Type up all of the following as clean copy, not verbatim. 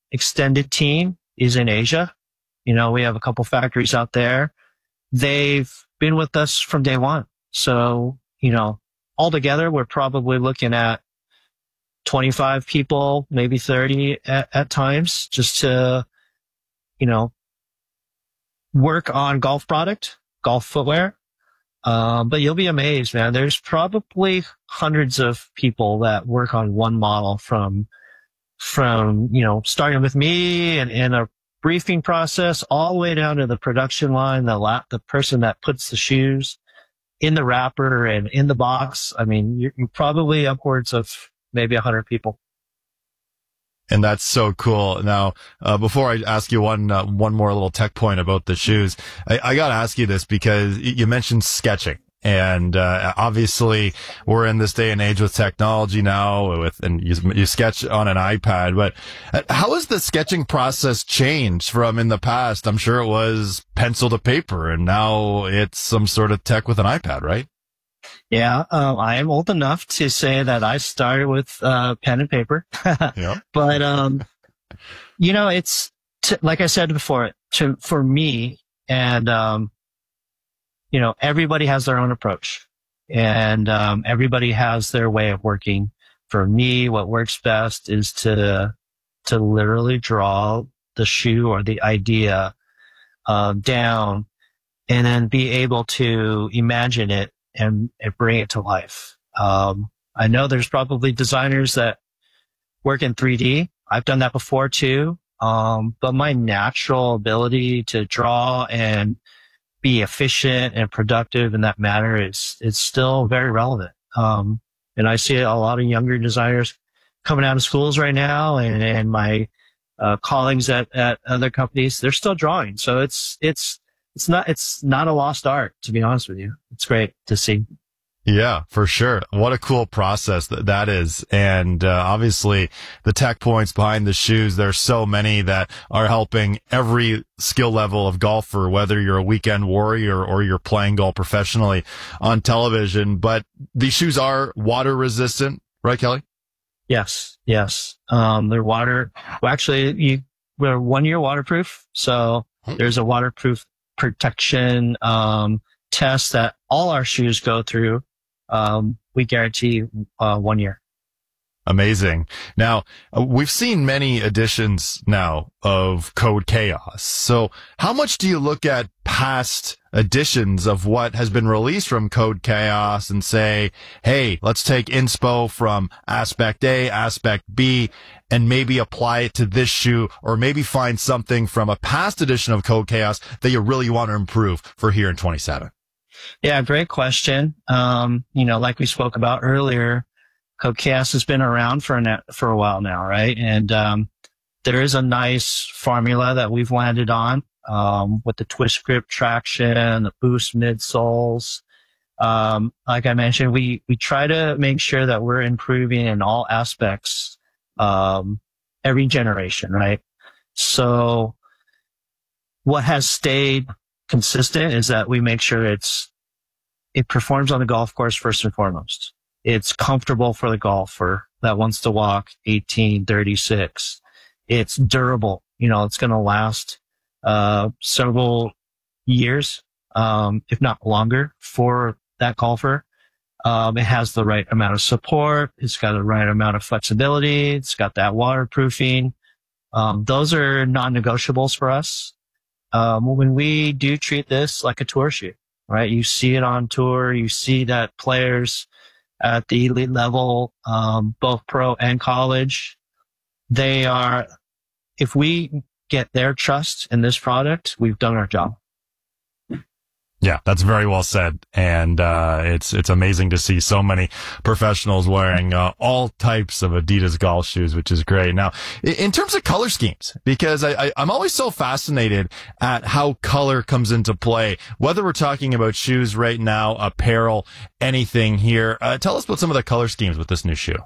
extended team is in Asia. We have a couple factories out there. They've been with us from day one. So, altogether, we're probably looking at 25 people, maybe 30 at times, just to, work on golf product, golf footwear. But you'll be amazed, man. There's probably hundreds of people that work on one model from, starting with me and in a briefing process all the way down to the production line, the person that puts the shoes in the wrapper and in the box. I mean, you're probably upwards of maybe 100 people. And that's so cool. Now, before I ask you one more little tech point about the shoes, I got to ask you this because you mentioned sketching. And, obviously we're in this day and age with technology now and you sketch on an iPad, but how has the sketching process changed from in the past? I'm sure it was pencil to paper and now it's some sort of tech with an iPad, right? Yeah. I am old enough to say that I started with, pen and paper. Yeah. But, it's like I said before, for me and, everybody has their own approach and, everybody has their way of working. For me, what works best is to literally draw the shoe or the idea, down and then be able to imagine it and bring it to life. I know there's probably designers that work in 3D. I've done that before too. But my natural ability to draw and be efficient and productive in that manner is still very relevant. And I see a lot of younger designers coming out of schools right now and my, colleagues at other companies, they're still drawing. So it's not a lost art, to be honest with you. It's great to see. Yeah, for sure. What a cool process that is. And, obviously the tech points behind the shoes, there's so many that are helping every skill level of golfer, whether you're a weekend warrior or you're playing golf professionally on television. But these shoes are water resistant, right, Kelly? Yes. They're water. Well, actually, we're 1 year waterproof. So there's a waterproof protection, test that all our shoes go through. We guarantee 1 year. Amazing. Now, we've seen many editions now of Code Chaos. So how much do you look at past editions of what has been released from Code Chaos and say, hey, let's take inspo from aspect A, aspect B, and maybe apply it to this shoe, or maybe find something from a past edition of Code Chaos that you really want to improve for here in 27? Yeah, great question. Like we spoke about earlier, Code Chaos has been around for a while now, right? And there is a nice formula that we've landed on with the twist grip traction, the boost midsoles. Like I mentioned, we try to make sure that we're improving in all aspects every generation, right? So what has stayed consistent is that we make sure it performs on the golf course first and foremost. It's comfortable for the golfer that wants to walk 1836. It's durable. It's going to last, several years, if not longer for that golfer. It has the right amount of support. It's got the right amount of flexibility. It's got that waterproofing. Those are non-negotiables for us. When we do treat this like a tour shoe, right? You see it on tour. You see that players at the elite level, both pro and college, if we get their trust in this product, we've done our job. Yeah, that's very well said. And, it's amazing to see so many professionals wearing, all types of Adidas golf shoes, which is great. Now, in terms of color schemes, because I'm always so fascinated at how color comes into play, whether we're talking about shoes right now, apparel, anything here. Tell us about some of the color schemes with this new shoe.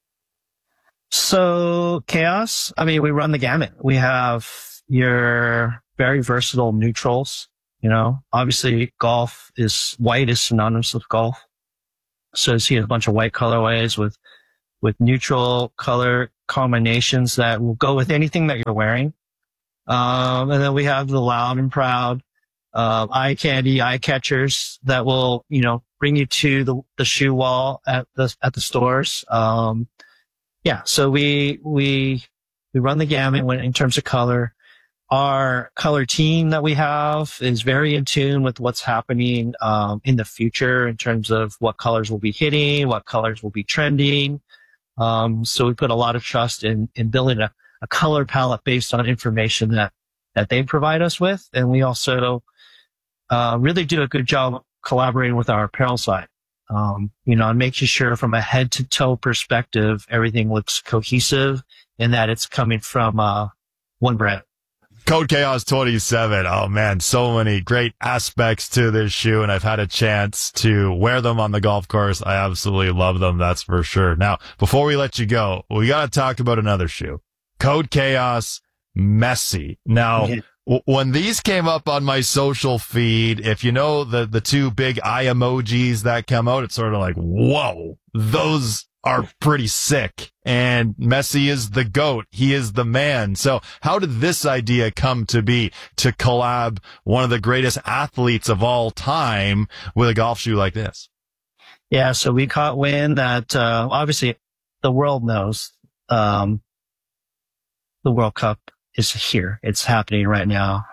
So Chaos, we run the gamut. We have your very versatile neutrals. Obviously white is synonymous with golf. So you see a bunch of white colorways with neutral color combinations that will go with anything that you're wearing. And then we have the Loud and Proud, eye candy, eye catchers that will, bring you to the shoe wall at the stores. So we run the gamut in terms of color. Our color team that we have is very in tune with what's happening, in the future in terms of what colors will be hitting, what colors will be trending. So we put a lot of trust in building a color palette based on information that they provide us with. And we also, really do a good job collaborating with our apparel side. And making sure from a head to toe perspective, everything looks cohesive and that it's coming from, one brand. Code Chaos 27. Oh man, so many great aspects to this shoe, and I've had a chance to wear them on the golf course. I absolutely love them, that's for sure. Now, before we let you go, we got to talk about another shoe. Code Chaos Messi. Now, when these came up on my social feed, if you know the two big eye emojis that come out, it's sort of like, whoa, those are pretty sick. And Messi is the GOAT. He is the man. So how did this idea come to be, to collab one of the greatest athletes of all time with a golf shoe like this? Yeah, so we caught wind that, obviously the world knows, the World Cup is here. It's happening right now.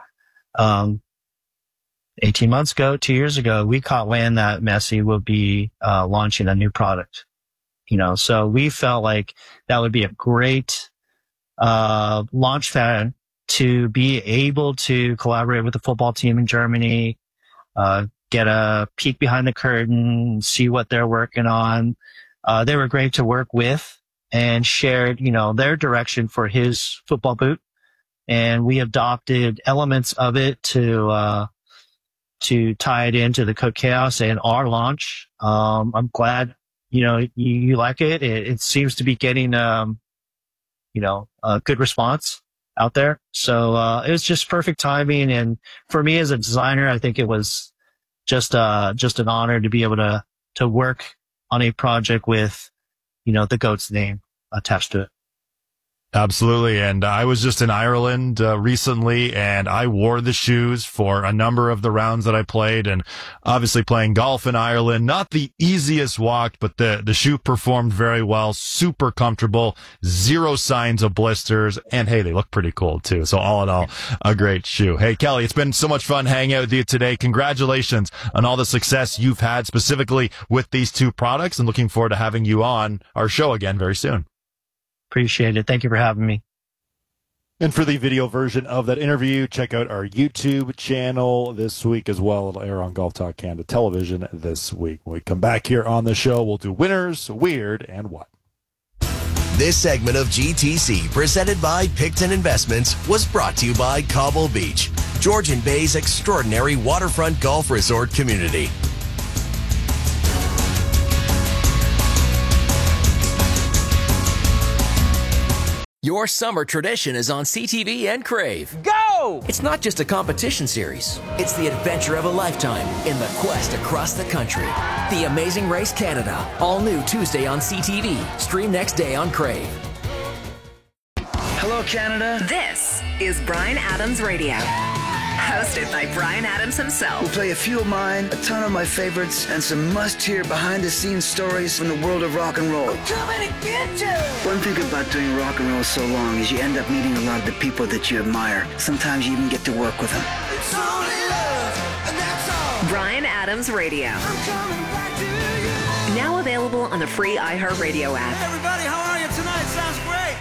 18 months ago, 2 years ago, we caught wind that Messi will be, launching a new product. So we felt like that would be a great, launch pad to be able to collaborate with the football team in Germany, get a peek behind the curtain, see what they're working on. They were great to work with and shared, their direction for his football boot. And we adopted elements of it to tie it into the Code Chaos and our launch. I'm glad, you like it. It seems to be getting, a good response out there. So, it was just perfect timing. And for me as a designer, I think it was just an honor to be able to work on a project with, the GOAT's name attached to it. Absolutely. And I was just in Ireland recently, and I wore the shoes for a number of the rounds that I played. And obviously playing golf in Ireland, not the easiest walk, but the shoe performed very well, super comfortable, zero signs of blisters. And hey, they look pretty cool too. So all in all, a great shoe. Hey, Kelly, it's been so much fun hanging out with you today. Congratulations on all the success you've had specifically with these two products, and looking forward to having you on our show again very soon. Appreciate it. Thank you for having me. And for the video version of that interview, check out our YouTube channel this week as well. It'll air on Golf Talk Canada Television this week. When we come back here on the show, we'll do winners, weird, and what. This segment of GTC, presented by Picton Investments, was brought to you by Cobble Beach, Georgian Bay's extraordinary waterfront golf resort community. Your summer tradition is on CTV and Crave. Go! It's not just a competition series. It's the adventure of a lifetime in the quest across the country. The Amazing Race Canada. All new Tuesday on CTV. Stream next day on Crave. Hello, Canada. This is Bryan Adams Radio. Hosted by Bryan Adams himself. We'll play a few of mine, a ton of my favorites, and some must-hear behind-the-scenes stories from the world of rock and roll. I'm coming to get you! One thing about doing rock and roll so long is you end up meeting a lot of the people that you admire. Sometimes you even get to work with them. It's only love, and that's all. Bryan Adams Radio. I'm coming back to you. Now available on the free iHeartRadio app. Hey everybody, how are you tonight? Sounds great.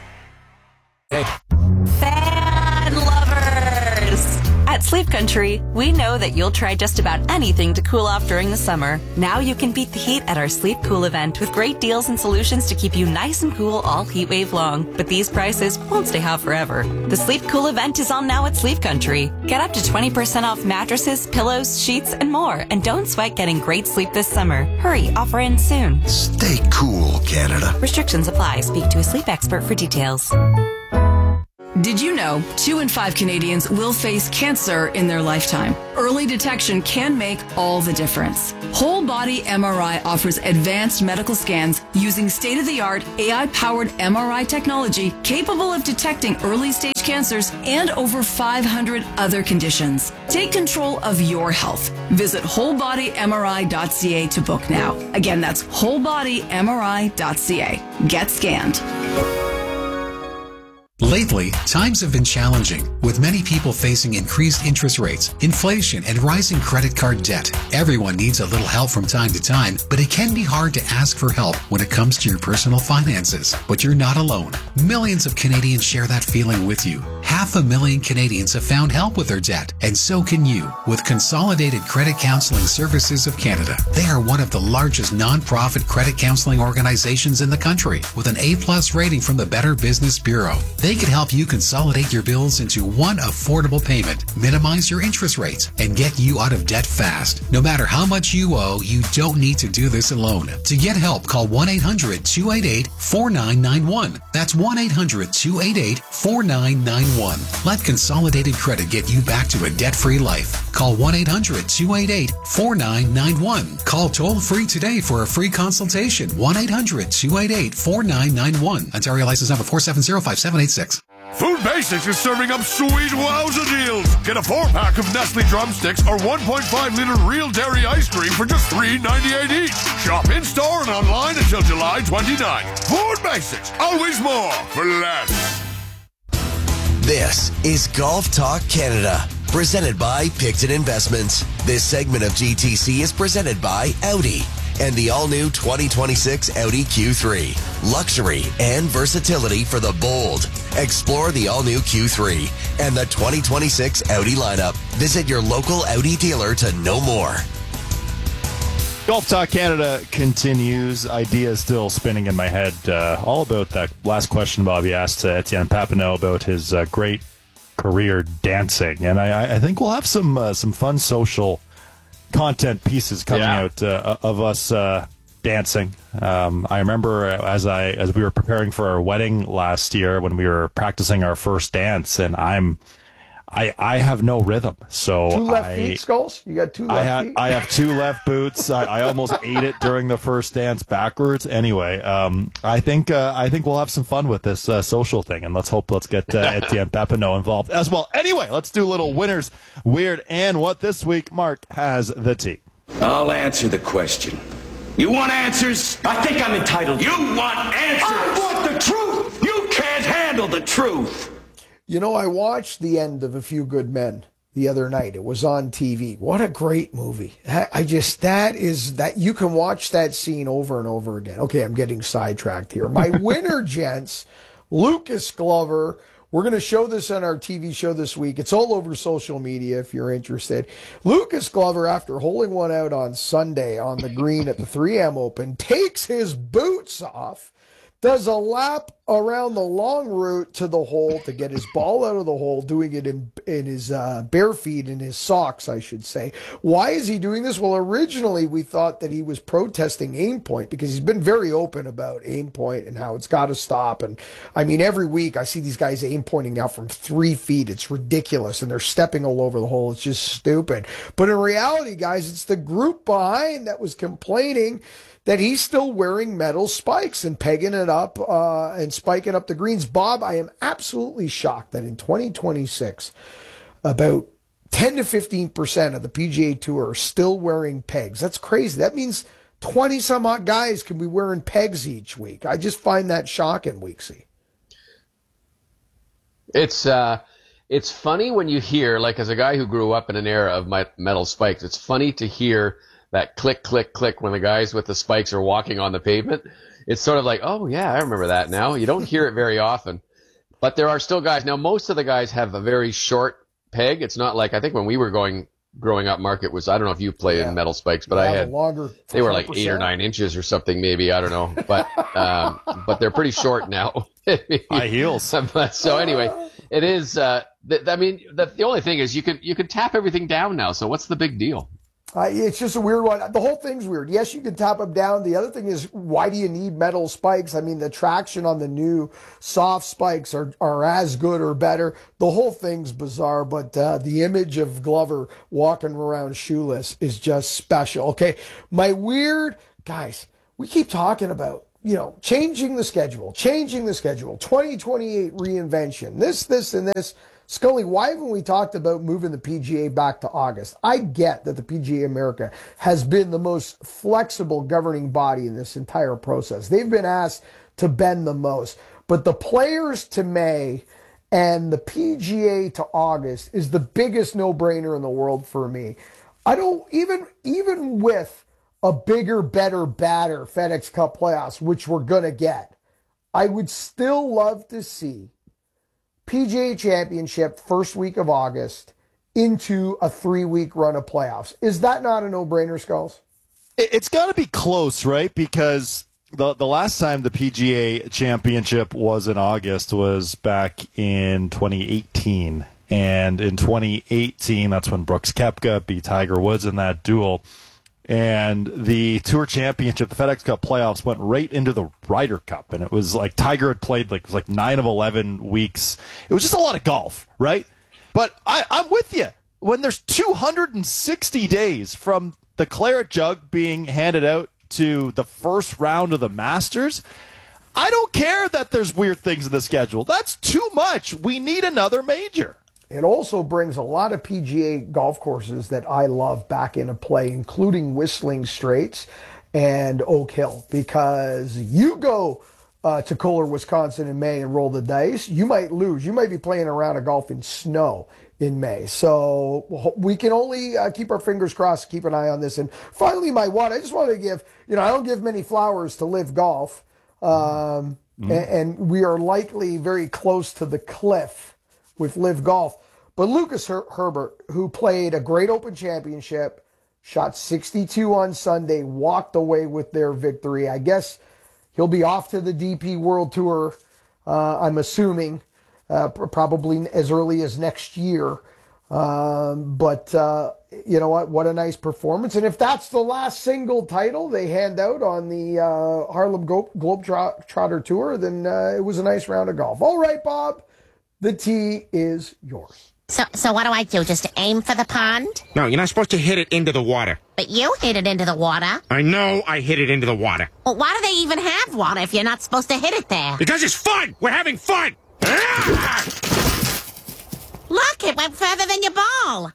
Hey. Fan lovers! At Sleep Country, we know that you'll try just about anything to cool off during the summer. Now you can beat the heat at our Sleep Cool event with great deals and solutions to keep you nice and cool all heat wave long. But these prices won't stay hot forever. The Sleep Cool event is on now at Sleep Country. Get up to 20% off mattresses, pillows, sheets, and more. And don't sweat getting great sleep this summer. Hurry, offer ends soon. Stay cool, Canada. Restrictions apply. Speak to a sleep expert for details. Did you know 2 in 5 Canadians will face cancer in their lifetime? Early detection can make all the difference. Whole Body MRI offers advanced medical scans using state-of-the-art AI-powered MRI technology capable of detecting early-stage cancers and over 500 other conditions. Take control of your health. Visit wholebodymri.ca to book now. Again, that's wholebodymri.ca. Get scanned. Lately, times have been challenging, with many people facing increased interest rates, inflation, and rising credit card debt. Everyone needs a little help from time to time, but it can be hard to ask for help when it comes to your personal finances. But you're not alone. Millions of Canadians share that feeling with you. 500,000 Canadians have found help with their debt, and so can you, with Consolidated Credit Counseling Services of Canada. They are one of the largest non-profit credit counseling organizations in the country, with an A+ rating from the Better Business Bureau. They can help you consolidate your bills into one affordable payment, minimize your interest rates, and get you out of debt fast. No matter how much you owe, you don't need to do this alone. To get help, call 1-800-288-4991. That's 1-800-288-4991. Let Consolidated Credit get you back to a debt-free life. Call 1-800-288-4991. Call toll-free today for a free consultation. 1-800-288-4991. Ontario license number 4705786. Food Basics is serving up sweet wowza deals. Get a 4-pack of Nestle drumsticks or 1.5-liter real dairy ice cream for just $3.98 each. Shop in-store and online until July 29th. Food Basics, always more for less. This is Golf Talk Canada, presented by Picton Investments. This segment of GTC is presented by Audi and the all-new 2026 Audi Q3. Luxury and versatility for the bold. Explore the all-new Q3 and the 2026 Audi lineup. Visit your local Audi dealer to know more. Golf Talk Canada continues. Ideas still spinning in my head. All about that last question Bobby asked Etienne Papineau about his great career dancing. And I think we'll have some fun social content pieces coming out of us dancing. I remember as we were preparing for our wedding last year when we were practicing our first dance, and I have no rhythm. So 2 left feet, Skulls? You got 2 left feet? I have 2 left boots. I almost ate it during the first dance backwards. Anyway, I think we'll have some fun with this social thing, and let's get Etienne Papineau involved as well. Anyway, let's do a little winners, weird, and what this week. Mark has the tea. I'll answer the question. You want answers? I think I'm entitled. You want answers? I want the truth. You can't handle the truth. You know, I watched the end of A Few Good Men the other night. It was on TV. What a great movie. That you can watch that scene over and over again. Okay, I'm getting sidetracked here. My winner, gents, Lucas Glover. We're going to show this on our TV show this week. It's all over social media if you're interested. Lucas Glover, after holing one out on Sunday on the green at the 3M Open, takes his boots off, does a lap around the long route to the hole to get his ball out of the hole, doing it in his bare feet, in his socks, I should say. Why is he doing this? Well, originally we thought that he was protesting aim point because he's been very open about aim point and how it's got to stop. And I mean, every week I see these guys aim pointing now from 3 feet. It's ridiculous. And they're stepping all over the hole. It's just stupid. But in reality, guys, it's the group behind that was complaining that he's still wearing metal spikes and pegging it up and spiking up the greens. Bob, I am absolutely shocked that in 2026, about 10 to 15% of the PGA Tour are still wearing pegs. That's crazy. That means 20 some odd guys can be wearing pegs each week. I just find that shocking, Weeksy. It's funny when you hear, like, as a guy who grew up in an era of metal spikes, it's funny to hear that click, click, click when the guys with the spikes are walking on the pavement. It's sort of like, oh, yeah, I remember that now. You don't hear it very often. But there are still guys. Now, most of the guys have a very short peg. It's not like, I think when we were growing up, Mark, it was, I don't know if you played in metal spikes, but I had longer. They were like 8 or 9 inches or something, maybe. I don't know. But they're pretty short now. High heels. So anyway, it is, the only thing is you can tap everything down now. So what's the big deal? It's just a weird one. The whole thing's weird. Yes, you can tap them down. The other thing is, why do you need metal spikes? I mean, the traction on the new soft spikes are as good or better. The whole thing's bizarre, but the image of Glover walking around shoeless is just special. Okay, guys, we keep talking about, changing the schedule, 2028 reinvention, this, and this. Scully, why haven't we talked about moving the PGA back to August? I get that the PGA America has been the most flexible governing body in this entire process. They've been asked to bend the most. But the Players to May and the PGA to August is the biggest no-brainer in the world for me. I don't, even with a bigger, better, badder FedEx Cup playoffs, which we're going to get, I would still love to see PGA Championship first week of August into a 3-week run of playoffs. Is that not a no-brainer, Skulls? It's got to be close, right? Because the last time the PGA Championship was in August was back in 2018. And in 2018, that's when Brooks Koepka beat Tiger Woods in that duel. And the Tour Championship, the FedEx Cup playoffs, went right into the Ryder Cup. And it was like Tiger had played like 9 of 11 weeks. It was just a lot of golf, right? But I'm with you. When there's 260 days from the Claret Jug being handed out to the first round of the Masters, I don't care that there's weird things in the schedule. That's too much. We need another major. It also brings a lot of PGA golf courses that I love back into play, including Whistling Straits and Oak Hill, because you go to Kohler, Wisconsin in May and roll the dice, you might lose. You might be playing a round of golf in snow in May. So we can only keep our fingers crossed, keep an eye on this. And finally, I just want to give, I don't give many flowers to Live Golf. And we are likely very close to the cliff with Live Golf. But Lucas Herbert, who played a great Open Championship, shot 62 on Sunday, walked away with their victory. I guess he'll be off to the DP World Tour, I'm assuming, probably as early as next year. But you know what a nice performance. And if that's the last single title they hand out on the Harlem Globetrotter Tour, then it was a nice round of golf. All right, Bob, the tee is yours. So what do I do? Just aim for the pond? No, you're not supposed to hit it into the water. But you hit it into the water. I know I hit it into the water. Well, why do they even have water if you're not supposed to hit it there? Because it's fun! We're having fun! Ah! Look, it went further than your ball.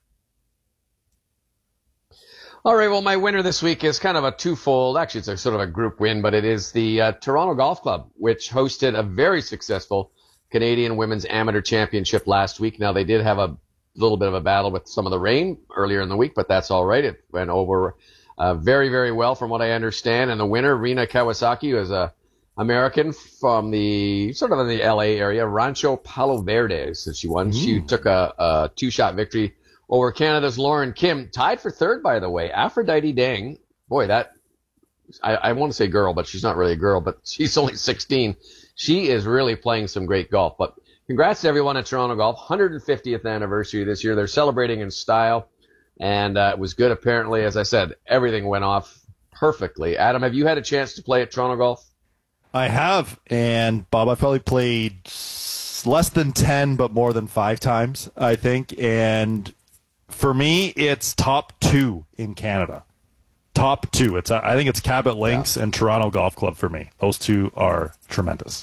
All right, well, my winner this week is kind of a twofold. Actually, it's a sort of a group win, but it is the Toronto Golf Club, which hosted a very successful Canadian Women's Amateur Championship last week. Now, they did have a little bit of a battle with some of the rain earlier in the week, but that's all right. It went over very, very well from what I understand. And the winner, Rina Kawasaki, was a American from the sort of in the LA area, Rancho Palo Verde. So she won. She took a 2-shot victory over Canada's Lauren Kim, tied for third, by the way. Aphrodite Dang, boy, that I want to say girl, but she's not really a girl, but she's only 16. She is really playing some great golf. But congrats to everyone at Toronto Golf. 150th anniversary this year. They're celebrating in style. And it was good, apparently. As I said, everything went off perfectly. Adam, have you had a chance to play at Toronto Golf? I have. And, Bob, I've probably played less than 10, but more than 5 times, I think. And for me, it's top 2 in Canada. Top 2. I think it's Cabot Links and Toronto Golf Club for me. Those two are tremendous.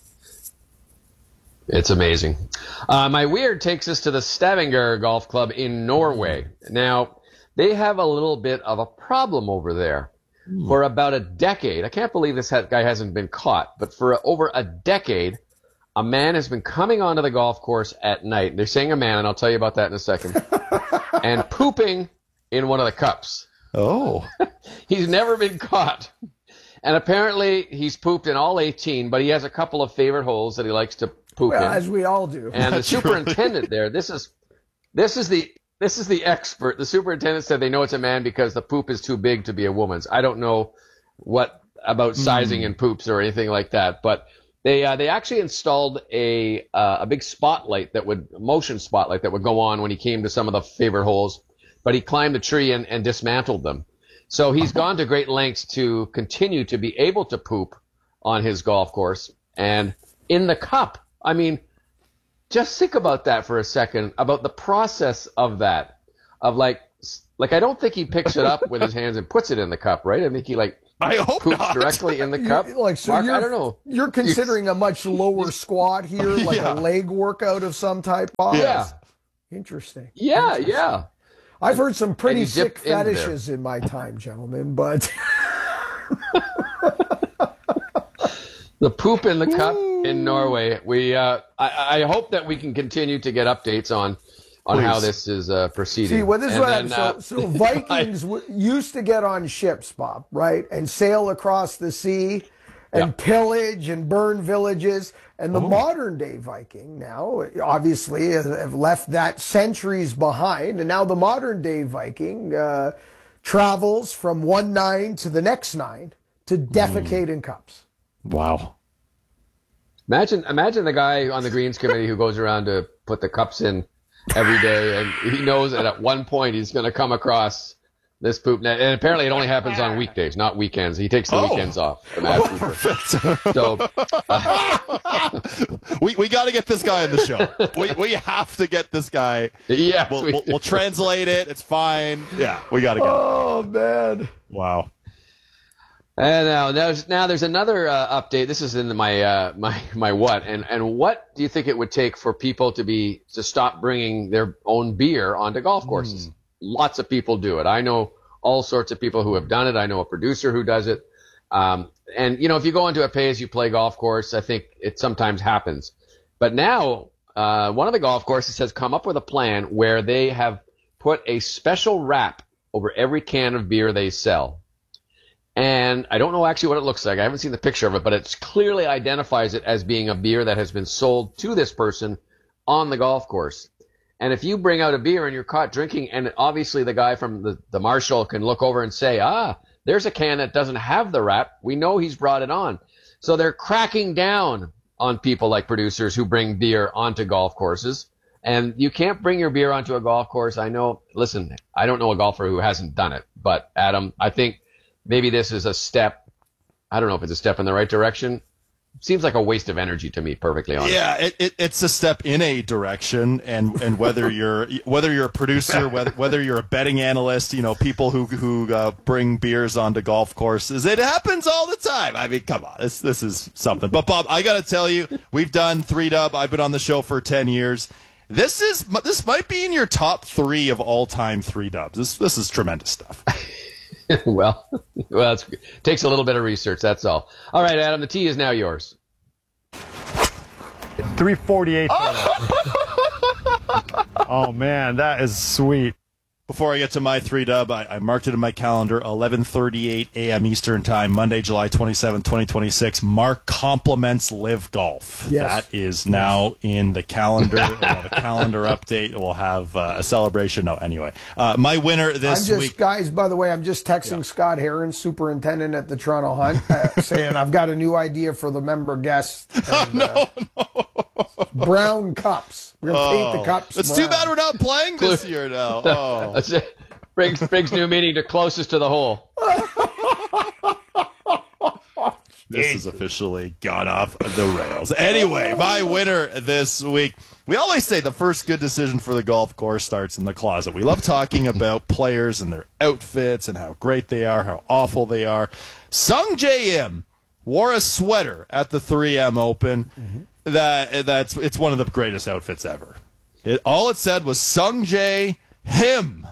It's amazing. My weird takes us to the Stavanger Golf Club in Norway. Now, they have a little bit of a problem over there. For about a decade, I can't believe this guy hasn't been caught, but for over a decade, a man has been coming onto the golf course at night. They're saying a man, and I'll tell you about that in a second, and pooping in one of the cups. Oh. He's never been caught. And apparently he's pooped in all 18, but he has a couple of favorite holes that he likes to poop in. As we all do. And the superintendent there, this is the expert. The superintendent said they know it's a man because the poop is too big to be a woman's. I don't know what about sizing and poops or anything like that, but they actually installed a big motion spotlight that would go on when he came to some of the favorite holes. but he climbed the tree and dismantled them. So he's gone to great lengths to continue to be able to poop on his golf course and in the cup. I mean, just think about that for a second, about the process of that, of like I don't think he picks it up with his hands and puts it in the cup, right? I think he I hope poops not. directly in the cup. Mark, I don't know. You're considering a much lower squat here, like a leg workout of some type. Yeah. Interesting. Yeah, yeah. I've heard some pretty And you sick dip in there. fetishes in my time, gentlemen, but The poop in the cup in Norway. We I hope that we can continue to get updates on how this is proceeding. see, well, this is what then, happens. So Vikings used to get on ships, Bob, right, and sail across the sea and pillage and burn villages. And the modern day Viking now, obviously, have left that centuries behind. And now the modern day Viking travels from one 9 to the next 9 to defecate in cups. Wow. Imagine the guy on the greens committee who goes around to put the cups in every day, and he knows that at one point he's going to come across this poop net. And apparently it only happens on weekdays, not weekends. He takes the weekends off. So we got to get this guy on the show. We have to get this guy. Yeah, we'll translate it. It's fine. Yeah, we got to get. Oh man! Wow. And now there's another update. This is in my what and what do you think it would take for people to stop bringing their own beer onto golf courses? Lots of people do it. I know all sorts of people who have done it. I know a producer who does it. And if you go into a pay-as-you-play golf course, I think it sometimes happens. But now one of the golf courses has come up with a plan where they have put a special wrap over every can of beer they sell. And I don't know actually what it looks like. I haven't seen the picture of it, but it clearly identifies it as being a beer that has been sold to this person on the golf course. And if you bring out a beer and you're caught drinking, and obviously the guy from the marshal can look over and say, there's a can that doesn't have the wrap. We know he's brought it on. So they're cracking down on people like producers who bring beer onto golf courses. And you can't bring your beer onto a golf course. I know, listen, I don't know a golfer who hasn't done it. But, Adam, I think maybe this is a step. I don't know if it's a step in the right direction. Seems like a waste of energy to me, perfectly honest. Yeah, it's a step in a direction, and whether you're a producer, whether you're a betting analyst, people who bring beers onto golf courses, it happens all the time. I mean, come on, this is something. But Bob, I got to tell you, we've done 3Dub. I've been on the show for 10 years. This might be in your top 3 of all time 3Dubs. This is tremendous stuff. Well, it takes a little bit of research, that's all. All right, Adam, the tee is now yours. 348. Oh, man, that is sweet. Before I get to my 3Dub, I marked it in my calendar, 11:38 a.m. Eastern Time, Monday, July 27, 2026. Mark compliments Live Golf. Yes. That is now in the calendar. We'll have a calendar update. We'll have a celebration. No, anyway. My winner this week. Guys, by the way, I'm just texting Scott Heron, superintendent at the Toronto Hunt, saying I've got a new idea for the member guests. And, brown cups. We're going to paint the cups It's brown. too bad we're not playing this year now. Oh. That's it. Briggs' new meaning to closest to the hole. This has officially gone off the rails. Anyway, my winner this week. We always say the first good decision for the golf course starts in the closet. We love talking about players and their outfits and how great they are, how awful they are. Sung J M wore a sweater at the 3M Open. It's one of the greatest outfits ever. All it said was Sung J, him.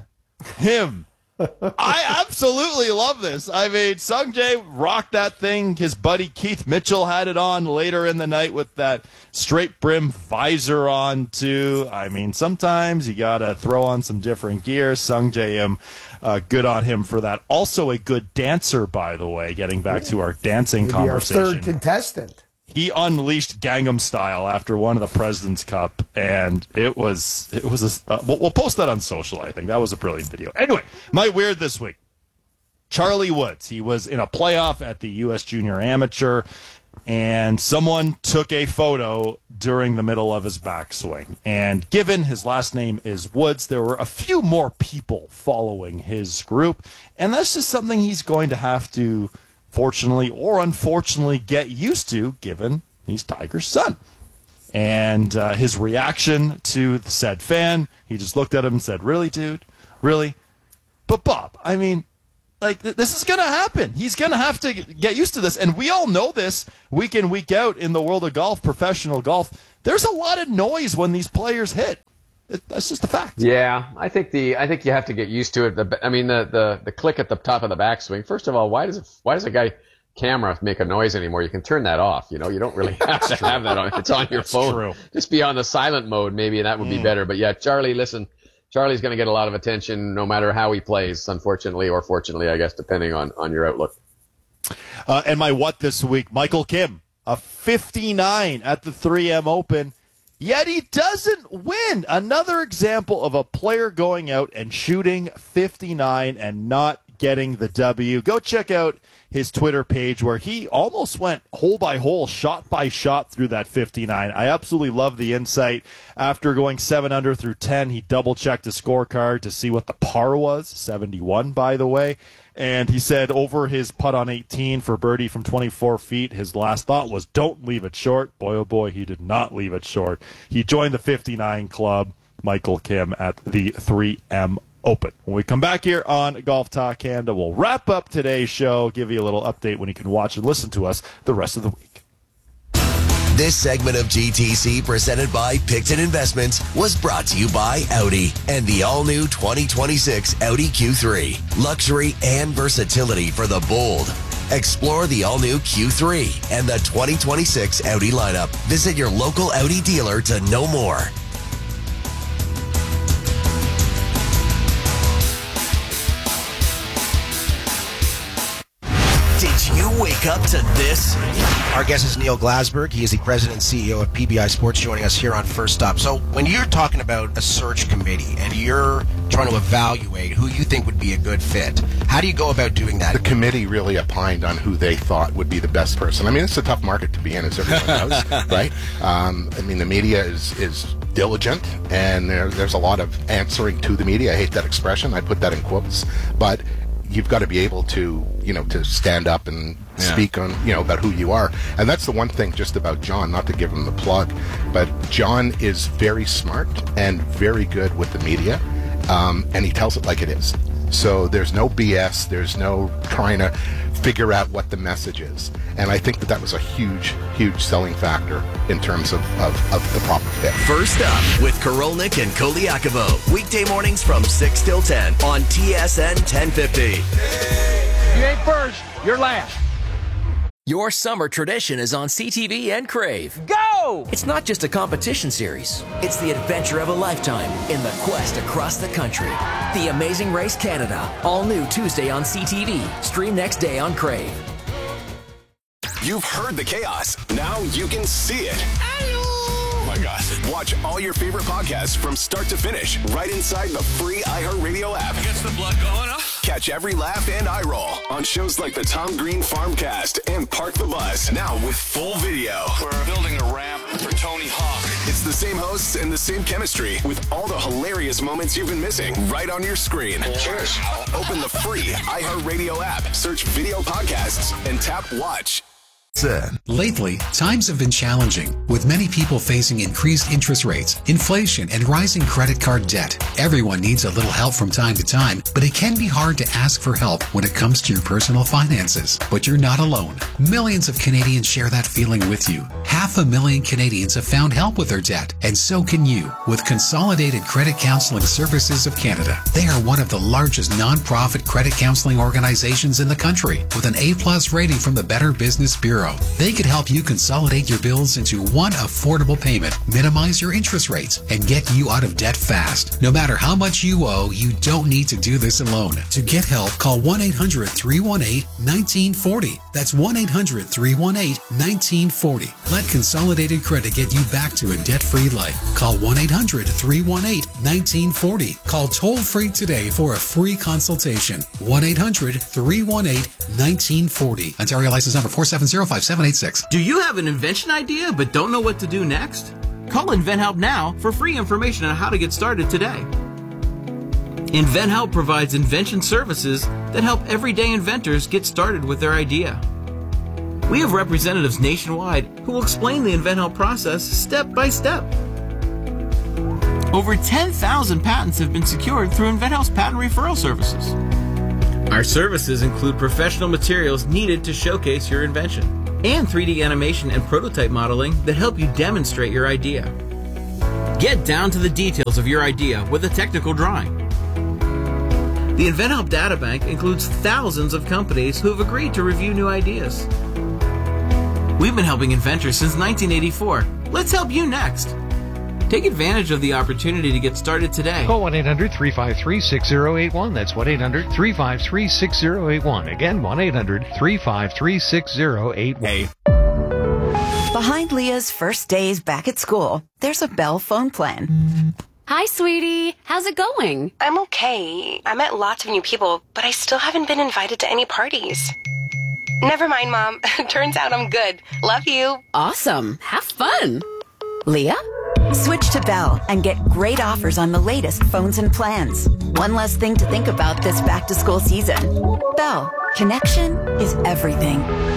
I absolutely love this. I mean, Sung J rocked that thing. His buddy Keith Mitchell had it on later in the night with that straight brim visor on too. I mean, sometimes you gotta throw on some different gear. Sung J, good on him for that. Also a good dancer, by the way, getting back to our dancing conversation. Our third contestant. He unleashed Gangnam Style after one of the President's Cup, and it was we'll post that on social, I think. That was a brilliant video. Anyway, my weird this week. Charlie Woods. He was in a playoff at the U.S. Junior Amateur. and someone took a photo during the middle of his backswing. And given his last name is Woods, there were a few more people following his group, and that's just something he's going to have to, fortunately or unfortunately, get used to, given he's Tiger's son. And his reaction to the said fan, he just looked at him and said, "Really, dude? Really?" But Bob, I mean, like, this is going to happen. He's going to have to get used to this. And we all know this week in, week out in the world of golf, professional golf. There's a lot of noise when these players hit. That's just a fact. Yeah, I think you have to get used to it. The click at the top of the backswing. First of all, why does a guy camera make a noise anymore? You can turn that off. You don't really have to have that on. It's on your phone. True. Just be on the silent mode, maybe, and that would be better. But yeah, Charlie, listen. Charlie's going to get a lot of attention no matter how he plays, unfortunately or fortunately, I guess, depending on your outlook. And my what this week, Michael Kim, a 59 at the 3M Open, yet he doesn't win. Another example of a player going out and shooting 59 and not getting the W. Go check out his Twitter page where he almost went hole by hole, shot by shot through that 59. I absolutely love the insight. After going 7 under through 10, he double-checked his scorecard to see what the par was, 71, by the way. And he said over his putt on 18 for birdie from 24 feet, his last thought was, don't leave it short. Boy, oh boy, he did not leave it short. He joined the 59 club, Michael Kim, at the 3M Open. When we come back here on Golf Talk Canada, we'll wrap up today's show, give you a little update when you can watch and listen to us the rest of the week. This segment of GTC, presented by Picton Investments, was brought to you by Audi and the all-new 2026 Audi Q3. Luxury and versatility for the bold. Explore the all-new Q3 and the 2026 Audi lineup. Visit your local Audi dealer to know more. Did you wake up to this? Our guest is Neil Glasberg. He is the president and CEO of PBI Sports, joining us here on First Stop. So when you're talking about a search committee and you're trying to evaluate who you think would be a good fit, how do you go about doing that? The committee really opined on who they thought would be the best person. I mean, it's a tough market to be in, as everyone knows, right? I mean, the media is diligent, and there's a lot of answering to the media. I hate that expression. I put that in quotes. But you've got to be able to, to stand up and speak on, about who you are. And that's the one thing just about John, not to give him the plug, but John is very smart and very good with the media, and he tells it like it is. So there's no BS, there's no trying to figure out what the message is. And I think that was a huge, huge selling factor in terms of the proper fit. First Up with Korolnik and Koliakovo. Weekday mornings from 6 till 10 on TSN 1050. You ain't first, you're last. Your summer tradition is on CTV and Crave. Go! It's not just a competition series. It's the adventure of a lifetime in the quest across the country. The Amazing Race Canada. All new Tuesday on CTV. Stream next day on Crave. You've heard the chaos. Now you can see it. Oh my God. Watch all your favorite podcasts from start to finish right inside the free iHeartRadio app. Gets the blood going, huh? Catch every laugh and eye roll on shows like the Tom Green Farmcast and Park the Bus. Now with full video. We're building a ramp for Tony Hawk. It's the same hosts and the same chemistry with all the hilarious moments you've been missing right on your screen. Cheers. Open the free iHeartRadio app, search video podcasts, and tap watch. Lately, times have been challenging, with many people facing increased interest rates, inflation, and rising credit card debt. Everyone needs a little help from time to time, but it can be hard to ask for help when it comes to your personal finances. But you're not alone. Millions of Canadians share that feeling with you. 500,000 Canadians have found help with their debt, and so can you with Consolidated Credit Counseling Services of Canada. They are one of the largest non-profit credit counseling organizations in the country, with an A+ rating from the Better Business Bureau. They could help you consolidate your bills into one affordable payment, minimize your interest rates, and get you out of debt fast. No matter how much you owe, you don't need to do this alone. To get help, call 1-800-318-1940. That's 1-800-318-1940. Let Consolidated Credit get you back to a debt-free life. Call 1-800-318-1940. Call toll-free today for a free consultation. 1-800-318-1940. Ontario license number 4705. 55786. Do you have an invention idea but don't know what to do next? Call InventHelp now for free information on how to get started today. InventHelp provides invention services that help everyday inventors get started with their idea. We have representatives nationwide who will explain the InventHelp process step by step. Over 10,000 patents have been secured through InventHelp's patent referral services. Our services include professional materials needed to showcase your invention and 3D animation and prototype modeling that help you demonstrate your idea. Get down to the details of your idea with a technical drawing. The InventHelp Databank includes thousands of companies who have agreed to review new ideas. We've been helping inventors since 1984. Let's help you next. Take advantage of the opportunity to get started today. Call 1-800-353-6081. That's 1-800-353-6081. Again, 1-800-353-6081. Behind Leah's first days back at school, there's a Bell phone plan. Hi, sweetie. How's it going? I'm okay. I met lots of new people, but I still haven't been invited to any parties. Never mind, Mom. Turns out I'm good. Love you. Awesome. Have fun. Leah? Switch to Bell and get great offers on the latest phones and plans. One less thing to think about this back-to-school season. Bell. Connection is everything.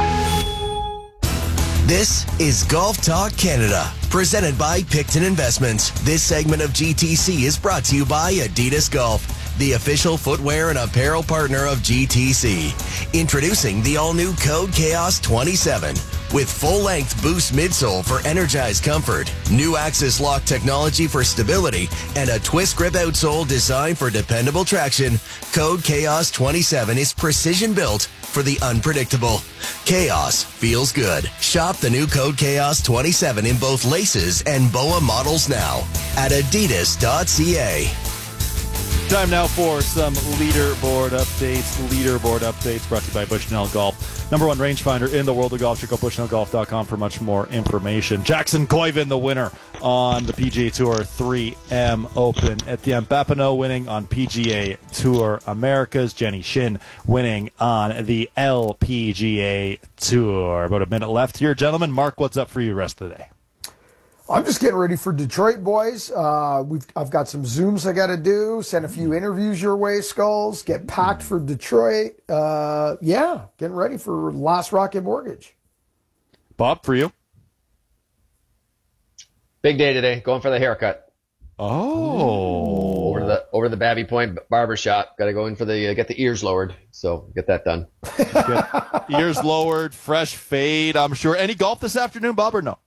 This is Golf Talk Canada, presented by Picton Investments. This segment of GTC is brought to you by Adidas Golf, the official footwear and apparel partner of GTC. Introducing the all-new Code Chaos 27. With full-length Boost midsole for energized comfort, new Axis Lock technology for stability, and a twist grip outsole designed for dependable traction, Code Chaos 27 is precision-built for the unpredictable. Chaos feels good. Shop the new Code Chaos 27 in both laces and BOA models now at adidas.ca. Time now for some leaderboard updates. Leaderboard updates brought to you by Bushnell Golf. Number one rangefinder in the world of golf. Check out bushnellgolf.com for much more information. Jackson Koivu, the winner on the PGA Tour 3M Open. Etienne Papineau winning on PGA Tour Americas. Jenny Shin winning on the LPGA Tour. About a minute left here, gentlemen. Mark, what's up for you rest of the day? I'm just getting ready for Detroit, boys. I've got some Zooms I got to do, send a few interviews your way, Skulls, get packed for Detroit. Getting ready for Last Rocket Mortgage. Bob, for you? Big day today, going for the haircut. Oh. Over the Babby Point barbershop. Got to go in for get the ears lowered. So get that done. Ears lowered, fresh fade, I'm sure. Any golf this afternoon, Bob, or no?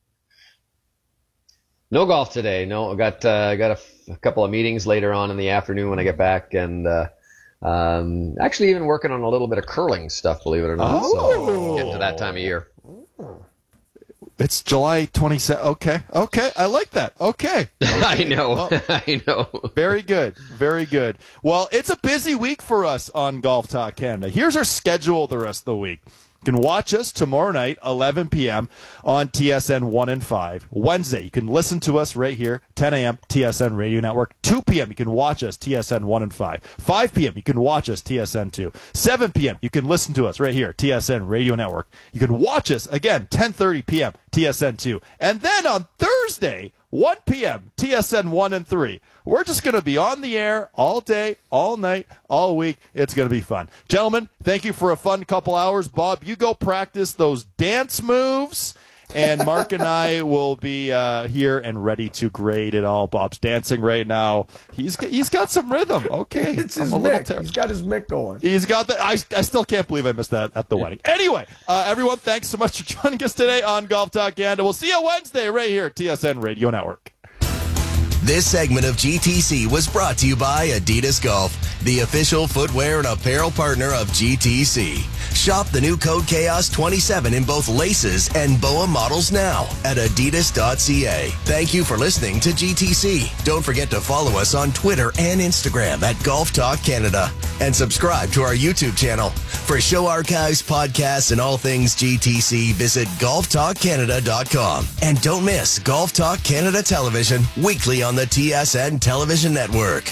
No golf today. No, I got a couple of meetings later on in the afternoon when I get back, and actually even working on a little bit of curling stuff, believe it or not. So getting to that time of year. It's July 27th. Okay, I like that. Okay. I know. Well, I know. Very good. Very good. Well, it's a busy week for us on Golf Talk Canada. Here's our schedule the rest of the week. You can watch us tomorrow night, 11 p.m. on TSN 1 and 5. Wednesday, you can listen to us right here, 10 a.m., TSN Radio Network. 2 p.m., you can watch us, TSN 1 and 5. 5 p.m., you can watch us, TSN 2. 7 p.m., you can listen to us right here, TSN Radio Network. You can watch us, again, 10:30 p.m., TSN 2. And then on Thursday, 1 p.m., TSN 1 and 3. We're just going to be on the air all day, all night, all week. It's going to be fun. Gentlemen, thank you for a fun couple hours. Bob, you go practice those dance moves, and Mark and I will be here and ready to grade it all. Bob's dancing right now. He's got some rhythm. Okay. It's his mic. He's got his mic going. He's got that. I still can't believe I missed that at the wedding. Anyway, everyone, thanks so much for joining us today on Golf Talk Canada. We'll see you Wednesday right here at TSN Radio Network. This segment of GTC was brought to you by Adidas Golf, the official footwear and apparel partner of GTC. Shop the new Code Chaos 27 in both laces and BOA models now at adidas.ca. Thank you for listening to GTC. Don't forget to follow us on Twitter and Instagram at Golf Talk Canada and subscribe to our YouTube channel. For show archives, podcasts, and all things GTC, visit golftalkcanada.com. And don't miss Golf Talk Canada Television weekly on the TSN Television Network.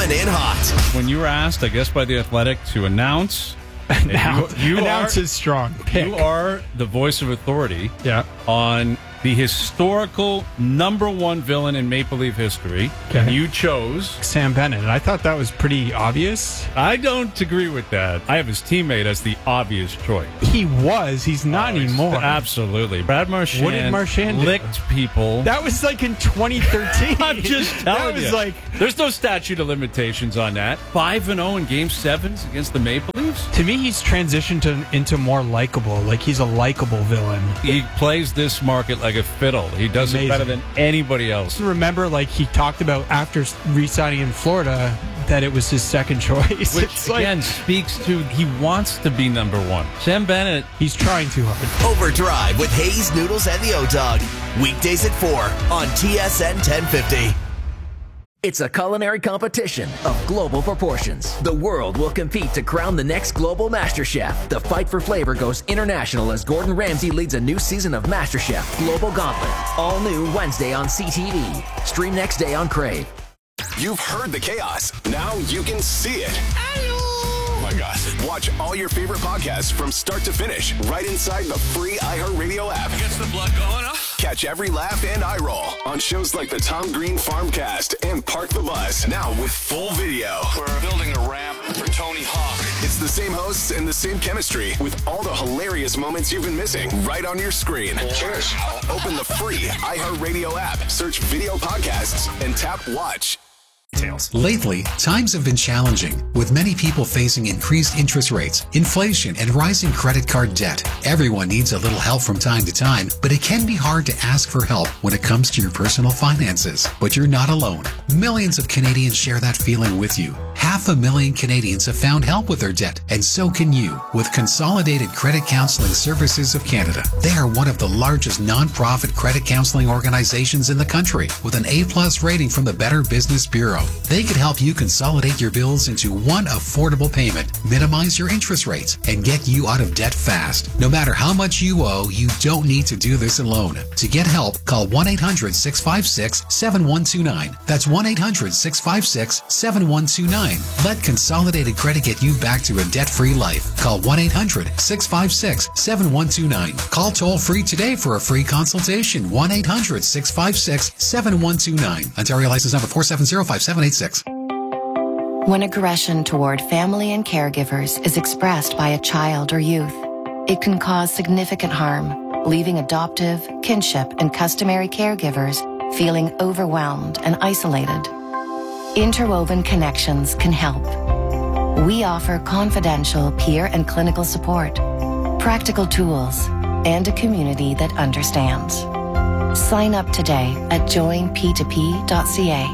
Coming in hot. When you were asked, I guess by The Athletic, to announce... Announce is strong. Pick. You are the voice of authority on the historical #1 villain in Maple Leaf history. Okay. And you chose Sam Bennett. And I thought that was pretty obvious. I don't agree with that. I have his teammate as the obvious choice. He was. He's not anymore. Absolutely. Brad Marchand, What did Marchand do? licked people. That was like in 2013. I'm just telling you. That was like... There's no statute of limitations on that. 5-0 in Game 7s against the Maple Leafs. To me, he's transitioned into more likable. Like, he's a likable villain. He plays this market like a fiddle. He does it better than anybody else. Remember, like, he talked about after re-signing in Florida that it was his second choice. Which, again, speaks to he wants to be #1. Sam Bennett. He's trying too hard. Overdrive with Hayes, Noodles, and the O-Dog. Weekdays at 4 on TSN 1050. It's a culinary competition of global proportions. The world will compete to crown the next global master chef. The fight for flavor goes international as Gordon Ramsay leads a new season of MasterChef Global Gauntlet. All new Wednesday on CTV. Stream next day on Crave. You've heard the chaos. Now you can see it. Oh my God. Watch all your favorite podcasts from start to finish right inside the free iHeartRadio app. Gets the blood going, huh? Catch every laugh and eye roll on shows like the Tom Green Farmcast and Park the Bus. Now with full video. We're building a ramp for Tony Hawk. It's the same hosts and the same chemistry with all the hilarious moments you've been missing right on your screen. Cheers. Open the free iHeartRadio app, search video podcasts, and tap watch. Lately, times have been challenging, with many people facing increased interest rates, inflation, and rising credit card debt. Everyone needs a little help from time to time, but it can be hard to ask for help when it comes to your personal finances. But you're not alone. Millions of Canadians share that feeling with you. 500,000 Canadians have found help with their debt, and so can you with Consolidated Credit Counseling Services of Canada. They are one of the largest non-profit credit counseling organizations in the country, with an A+ rating from the Better Business Bureau. They could help you consolidate your bills into one affordable payment, minimize your interest rates, and get you out of debt fast. No matter how much you owe, you don't need to do this alone. To get help, call 1-800-656-7129. That's 1-800-656-7129. Let Consolidated Credit get you back to a debt-free life. Call 1-800-656-7129. Call toll-free today for a free consultation. 1-800-656-7129. Ontario license number 4705786. When aggression toward family and caregivers is expressed by a child or youth, it can cause significant harm, leaving adoptive, kinship, and customary caregivers feeling overwhelmed and isolated. Interwoven Connections can help. We offer confidential peer and clinical support, practical tools, and a community that understands. Sign up today at joinp2p.ca.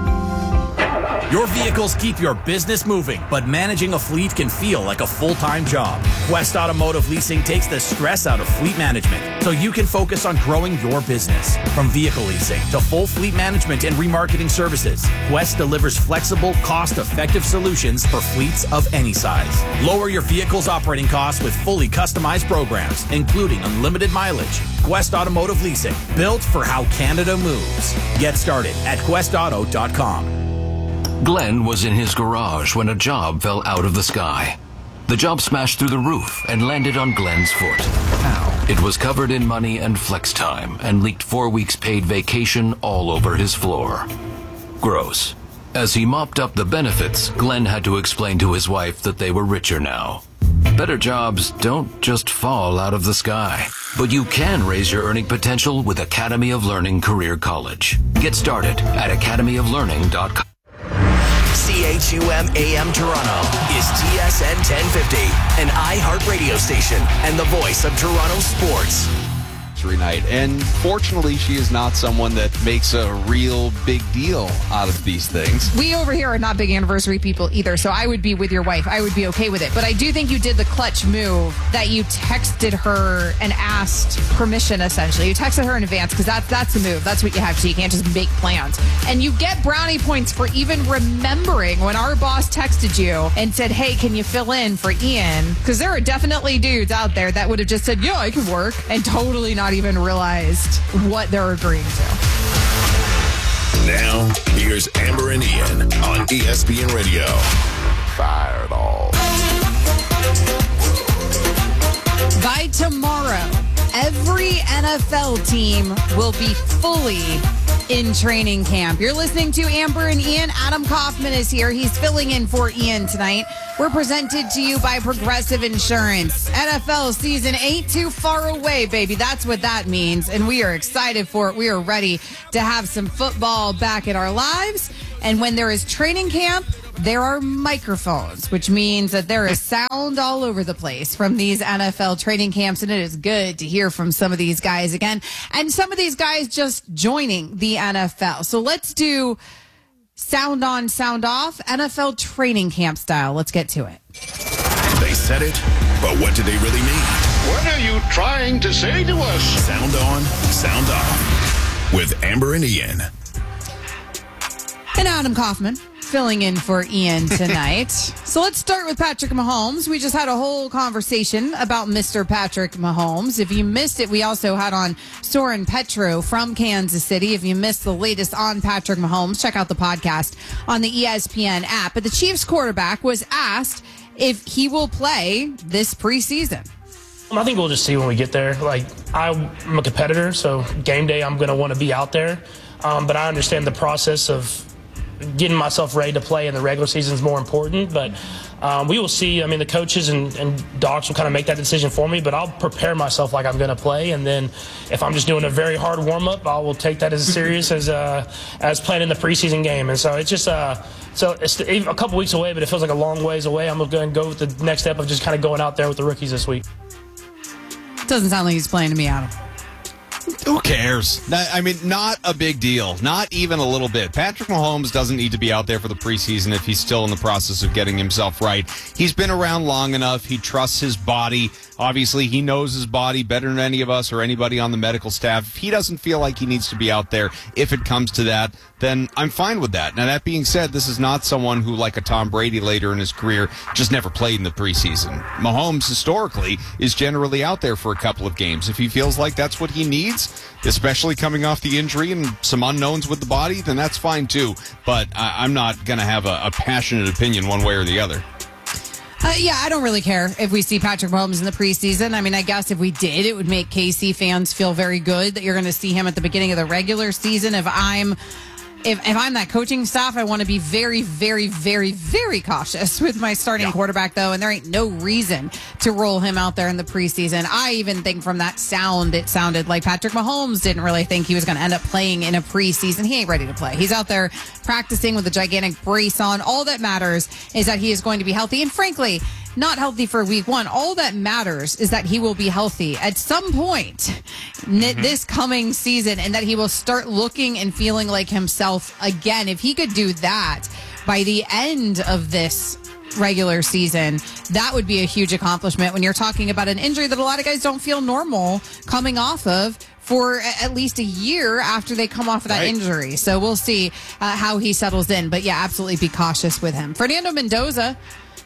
Your vehicles keep your business moving, but managing a fleet can feel like a full-time job. Quest Automotive Leasing takes the stress out of fleet management so you can focus on growing your business. From vehicle leasing to full fleet management and remarketing services, Quest delivers flexible, cost-effective solutions for fleets of any size. Lower your vehicle's operating costs with fully customized programs, including unlimited mileage. Quest Automotive Leasing, built for how Canada moves. Get started at questauto.com. Glenn was in his garage when a job fell out of the sky. The job smashed through the roof and landed on Glenn's foot. How? It was covered in money and flex time and leaked 4 weeks paid vacation all over his floor. Gross. As he mopped up the benefits, Glenn had to explain to his wife that they were richer now. Better jobs don't just fall out of the sky, but you can raise your earning potential with Academy of Learning Career College. Get started at academyoflearning.com. CHUM AM Toronto is TSN 1050, an iHeart radio station and the voice of Toronto sports. Night. And fortunately, she is not someone that makes a real big deal out of these things. We over here are not big anniversary people either, so I would be with your wife. I would be okay with it. But I do think you did the clutch move that you texted her and asked permission, essentially. You texted her in advance because that's the move. That's what you have to do. You can't just make plans. And you get brownie points for even remembering when our boss texted you and said, hey, can you fill in for Ian? Because there are definitely dudes out there that would have just said, yeah, I can work, and totally not even realized what they're agreeing to. Now, here's Amber and Ian on ESPN Radio. Fire it all. By tomorrow, every NFL team will be fully in training camp. You're listening to Amber and Ian. Adam Kaufman is here. He's filling in for Ian tonight. We're presented to you by Progressive Insurance. NFL season ain't too far away, baby. That's what that means. And we are excited for it. We are ready to have some football back in our lives. And when there is training camp, there are microphones, which means that there is sound all over the place from these NFL training camps, and it is good to hear from some of these guys again, and some of these guys just joining the NFL. So let's do sound on, sound off, NFL training camp style. Let's get to it. They said it, but what do they really mean? What are you trying to say to us? Sound on, sound off with Amber and Ian. And Adam Kaufman filling in for Ian tonight. So let's start with Patrick Mahomes. We just had a whole conversation about Mr. Patrick Mahomes. If you missed it, we also had on Soren Petro from Kansas City. If you missed the latest on Patrick Mahomes, check out the podcast on the ESPN app. But the Chiefs quarterback was asked if he will play this preseason. I think we'll just see when we get there. Like, I'm a competitor, so game day I'm going to want to be out there. But I understand the process of getting myself ready to play in the regular season is more important, but we will see. I mean, the coaches and docs will kind of make that decision for me, but I'll prepare myself like I'm going to play, and then if I'm just doing a very hard warm-up, I will take that as serious as playing in the preseason game. And so it's just so it's a couple weeks away, but it feels like a long ways away. I'm going to go with the next step of just kind of going out there with the rookies this week. Doesn't sound like he's playing to me, Adam. Who cares? I mean, not a big deal. Not even a little bit. Patrick Mahomes doesn't need to be out there for the preseason if he's still in the process of getting himself right. He's been around long enough. He trusts his body. Obviously, he knows his body better than any of us or anybody on the medical staff. If he doesn't feel like he needs to be out there, if it comes to that, then I'm fine with that. Now, that being said, this is not someone who, like a Tom Brady later in his career, just never played in the preseason. Mahomes, historically, is generally out there for a couple of games. If he feels like that's what he needs, especially coming off the injury and some unknowns with the body, then that's fine too. But I'm not going to have a passionate opinion one way or the other. Yeah, I don't really care if we see Patrick Mahomes in the preseason. I mean, I guess if we did, it would make KC fans feel very good that you're going to see him at the beginning of the regular season. If I'm that coaching staff, I want to be very, very, very, very cautious with my starting quarterback, though, and there ain't no reason to roll him out there in the preseason. I even think from that sound, it sounded like Patrick Mahomes didn't really think he was going to end up playing in a preseason. He ain't ready to play. He's out there practicing with a gigantic brace on. All that matters is that he is going to be healthy, and frankly, not healthy for week one. All that matters is that he will be healthy at some point this coming season, and that he will start looking and feeling like himself again. If he could do that by the end of this regular season, that would be a huge accomplishment when you're talking about an injury that a lot of guys don't feel normal coming off of for at least a year after they come off of that injury. So we'll see how he settles in. But yeah, absolutely be cautious with him. Fernando Mendoza,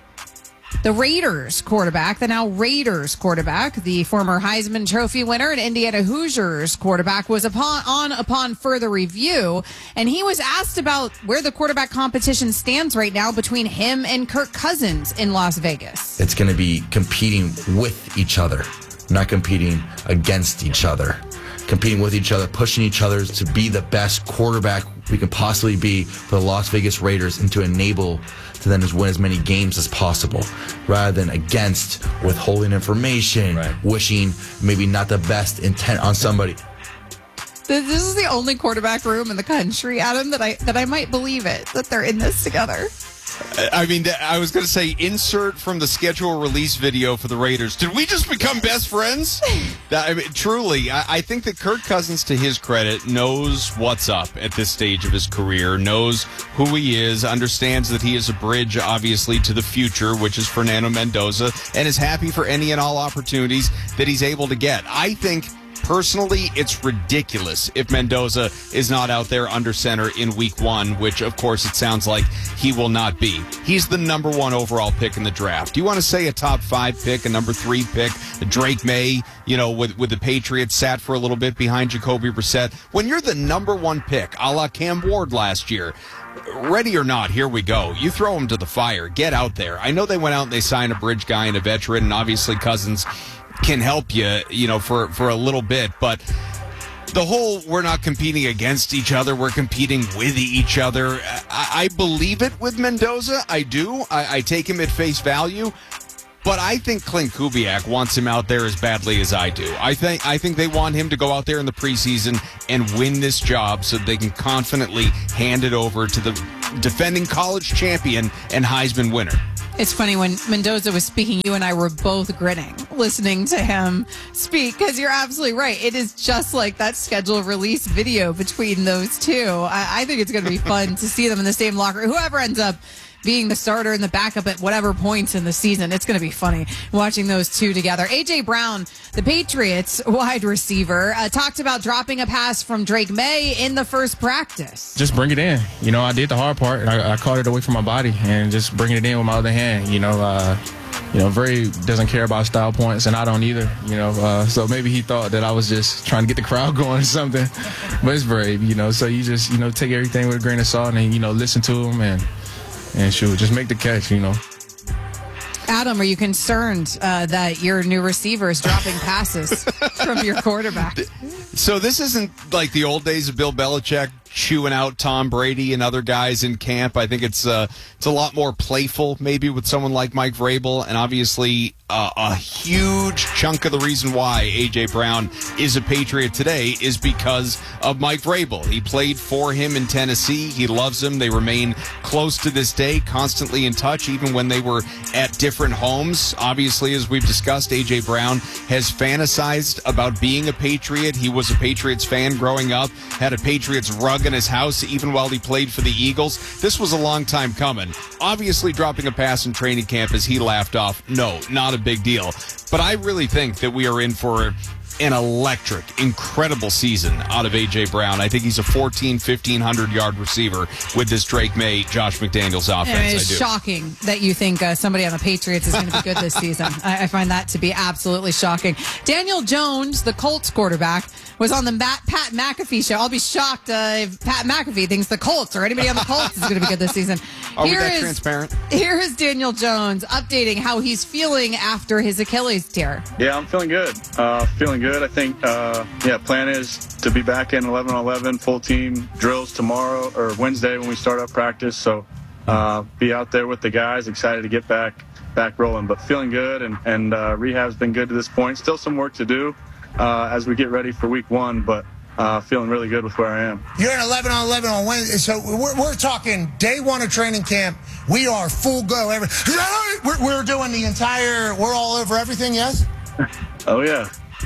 the Raiders quarterback, the now Raiders quarterback, the former Heisman Trophy winner and Indiana Hoosiers quarterback, was upon further review, and he was asked about where the quarterback competition stands right now between him and Kirk Cousins in Las Vegas. It's going to be competing with each other, not competing against each other. Competing with each other, pushing each other to be the best quarterback we can possibly be for the Las Vegas Raiders, and to enable to then win as many games as possible, rather than against, withholding information, wishing maybe not the best intent on somebody. This is the only quarterback room in the country, Adam, that I might believe it, that they're in this together. I mean, I was going to say, insert from the schedule release video for the Raiders. Did we just become best friends? I mean, truly, I think that Kirk Cousins, to his credit, knows what's up at this stage of his career, knows who he is, understands that he is a bridge, obviously, to the future, which is Fernando Mendoza, and is happy for any and all opportunities that he's able to get. I think Personally, it's ridiculous if Mendoza is not out there under center in week 1, which, of course, it sounds like he will not be. He's the number 1 overall pick in the draft. Do you want to say a top 5 pick, a number 3 pick, Drake May, with the Patriots, sat for a little bit behind Jacoby Brissett? When you're the number 1 pick, a la Cam Ward last year, ready or not, here we go. You throw him to the fire. Get out there. I know they went out and they signed a bridge guy and a veteran, and obviously Cousins can help you, for a little bit, but the whole we're not competing against each other, we're competing with each other. I believe it with Mendoza. I do. I take him at face value. But I think Clint Kubiak wants him out there as badly as I do. I think they want him to go out there in the preseason and win this job so they can confidently hand it over to the defending college champion and Heisman winner. It's funny, when Mendoza was speaking, you and I were both grinning listening to him speak, because you're absolutely right. It is just like that schedule release video between those two. I think it's going to be fun to see them in the same locker. Whoever ends up being the starter and the backup at whatever points in the season, it's going to be funny watching those two together. A.J. Brown, the Patriots wide receiver, talked about dropping a pass from Drake May in the first practice. Just bring it in. I did the hard part. I caught it away from my body and just bringing it in with my other hand. Very doesn't care about style points, and I don't either. So maybe he thought that I was just trying to get the crowd going or something. But it's brave, So you just, take everything with a grain of salt and, listen to him and shoot, just make the catch, Adam, are you concerned that your new receiver is dropping passes from your quarterback? So this isn't like the old days of Bill Belichick chewing out Tom Brady and other guys in camp. I think it's a lot more playful, maybe, with someone like Mike Vrabel, and obviously a huge chunk of the reason why A.J. Brown is a Patriot today is because of Mike Vrabel. He played for him in Tennessee. He loves him. They remain close to this day, constantly in touch, even when they were at different homes. Obviously, as we've discussed, A.J. Brown has fantasized about being a Patriot. He was a Patriots fan growing up, had a Patriots rug in his house even while he played for the Eagles. This was a long time coming. Obviously, dropping a pass in training camp as he laughed off, no, not a big deal. But I really think that we are in for an electric, incredible season out of A.J. Brown. I think he's a 1,500-yard receiver with this Drake May, Josh McDaniels offense. It's shocking that you think somebody on the Patriots is going to be good this season. I find that to be absolutely shocking. Daniel Jones, the Colts quarterback, was on the Pat McAfee show. I'll be shocked if Pat McAfee thinks the Colts or anybody on the Colts is going to be good this season. Are we that transparent? Here is Daniel Jones updating how he's feeling after his Achilles tear. Yeah, I'm feeling good. Feeling good. I think, plan is to be back in 11-on-11 full team drills tomorrow or Wednesday when we start up practice. So be out there with the guys, excited to get back rolling, but feeling good, and rehab's been good to this point. Still some work to do as we get ready for week 1, but feeling really good with where I am. You're in 11-on-11 on Wednesday, so we're talking day 1 of training camp. We are full go. We're doing the entire, we're all over everything, yes? Oh, yeah.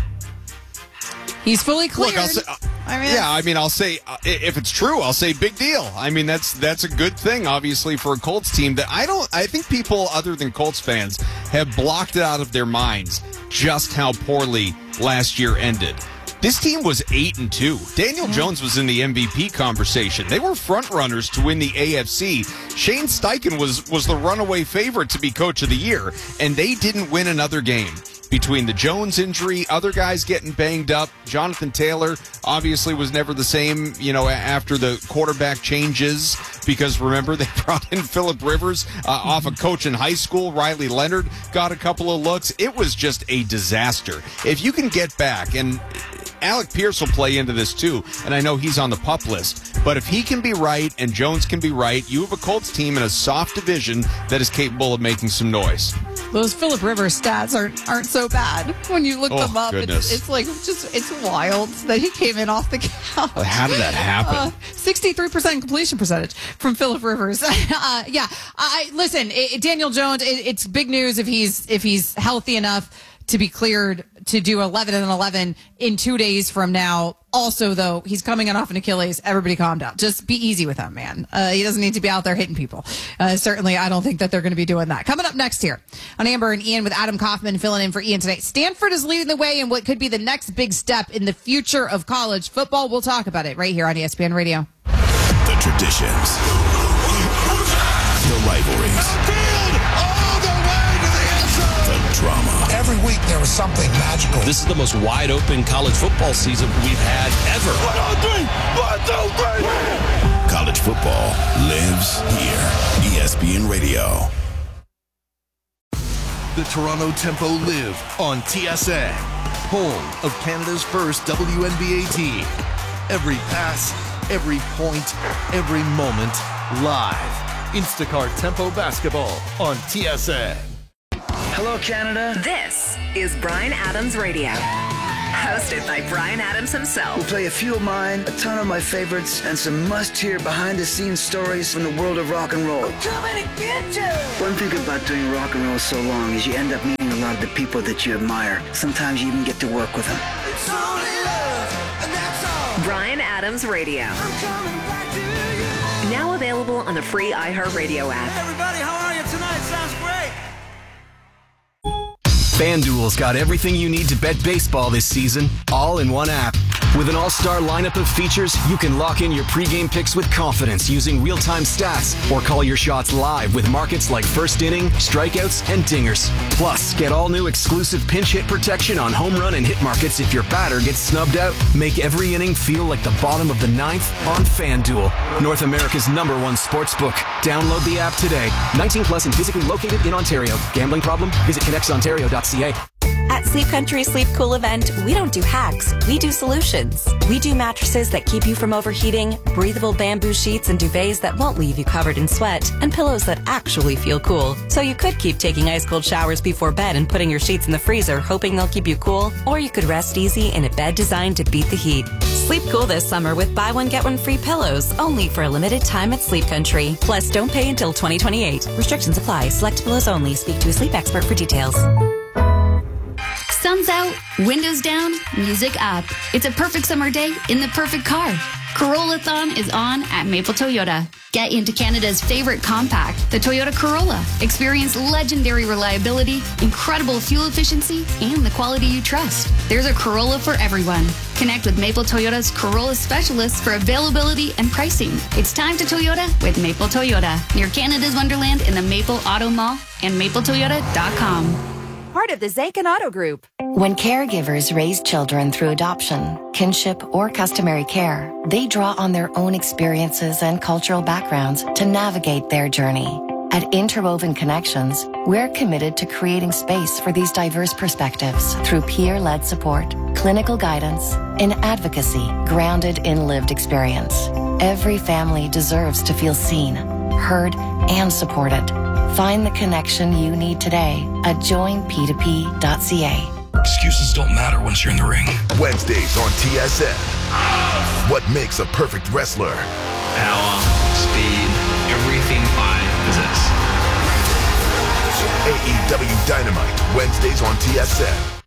He's fully cleared. Look, I'll say, if it's true, I'll say big deal. I mean, that's a good thing, obviously, for a Colts team that I think people other than Colts fans have blocked it out of their minds just how poorly last year ended. This team was 8-2. Daniel Jones was in the MVP conversation. They were front runners to win the AFC. Shane Steichen was the runaway favorite to be coach of the year, and they didn't win another game. Between the Jones injury, other guys getting banged up, Jonathan Taylor obviously was never the same, after the quarterback changes, because remember, they brought in Phillip Rivers off a coach in high school. Riley Leonard got a couple of looks. It was just a disaster. If you can get back, and Alec Pierce will play into this too, and I know he's on the PUP list, but if he can be right and Jones can be right, you have a Colts team in a soft division that is capable of making some noise. Those Phillip Rivers stats aren't so bad when you look them up. Goodness. It's wild that he came in off the couch. How did that happen? 63% completion percentage from Phillip Rivers. Listen, Daniel Jones. It's big news if he's healthy enough to be cleared to do 11-on-11 in 2 days from now. Also, though, he's coming in off an Achilles. Everybody calm down. Just be easy with him, man. He doesn't need to be out there hitting people. Certainly, I don't think that they're going to be doing that. Coming up next here on Amber and Ian with Adam Kaufman filling in for Ian tonight. Stanford is leading the way in what could be the next big step in the future of college football. We'll talk about it right here on ESPN Radio. The traditions, the rivalries, the drama. Every week there was something magical. This is the most wide open college football season we've had ever. 1, 2, 3. College football lives here. ESPN Radio. The Toronto Tempo live on TSN, home of Canada's first WNBA team. Every pass, every point, every moment, live. Instacart Tempo Basketball on TSN. Hello, Canada. This is Bryan Adams Radio. Hosted by Bryan Adams himself. We'll play a few of mine, a ton of my favorites, and some must-hear behind-the-scenes stories from the world of rock and roll. I'm coming to get you! One thing about doing rock and roll so long is you end up meeting a lot of the people that you admire. Sometimes you even get to work with them. It's only love, and that's all. Bryan Adams Radio. I'm coming back to you. Now available on the free iHeartRadio app. Hey everybody, how are you tonight? Sounds great. FanDuel's got everything you need to bet baseball this season, all in one app. With an all-star lineup of features, you can lock in your pregame picks with confidence using real-time stats or call your shots live with markets like first inning, strikeouts, and dingers. Plus, get all new exclusive pinch hit protection on home run and hit markets if your batter gets snubbed out. Make every inning feel like the bottom of the ninth on FanDuel, North America's #1 sportsbook. Download the app today. 19 plus and physically located in Ontario. Gambling problem? Visit connectsontario.ca. At Sleep Country Sleep Cool event, we don't do hacks, we do solutions. We do mattresses that keep you from overheating, breathable bamboo sheets and duvets that won't leave you covered in sweat, and pillows that actually feel cool. So you could keep taking ice cold showers before bed and putting your sheets in the freezer, hoping they'll keep you cool, or you could rest easy in a bed designed to beat the heat. Sleep cool this summer with buy one, get one free pillows, only for a limited time at Sleep Country. Plus, don't pay until 2028. Restrictions apply. Select pillows only. Speak to a sleep expert for details. Sun's out, windows down, music up. It's a perfect summer day in the perfect car. Corolla-thon is on at Maple Toyota. Get into Canada's favorite compact, the Toyota Corolla. Experience legendary reliability, incredible fuel efficiency, and the quality you trust. There's a Corolla for everyone. Connect with Maple Toyota's Corolla specialists for availability and pricing. It's time to Toyota with Maple Toyota. Near Canada's Wonderland in the Maple Auto Mall and mapletoyota.com. Part of the Zakin Auto Group. When caregivers raise children through adoption, kinship, or customary care, they draw on their own experiences and cultural backgrounds to navigate their journey. At Interwoven Connections, we're committed to creating space for these diverse perspectives through peer-led support, clinical guidance, and advocacy grounded in lived experience. Every family deserves to feel seen, heard, and supported. Find the connection you need today at joinp2p.ca. Excuses don't matter once you're in the ring. Wednesdays on TSN. What makes a perfect wrestler? Power, speed, everything I possess. AEW Dynamite, Wednesdays on TSN.